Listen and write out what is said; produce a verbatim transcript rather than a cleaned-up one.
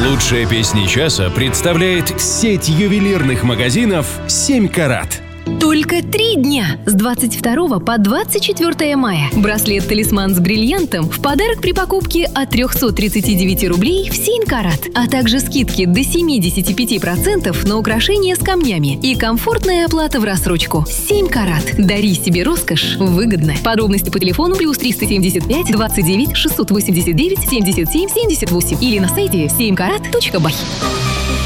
Лучшие песни часа представляет сеть ювелирных магазинов «семь карат». Только три дня с двадцать второго по двадцать четвёртое мая. Браслет-талисман с бриллиантом в подарок при покупке от триста тридцать девять рублей в семь карат, а также скидки до семьдесят пять процентов на украшения с камнями и комфортная оплата в рассрочку. семь карат. Дари себе роскошь выгодно. Подробности по телефону плюс триста семьдесят пять двадцать девять шестьсот восемьдесят девять семьдесят семь семьдесят восемь или на сайте семь карат точка бай.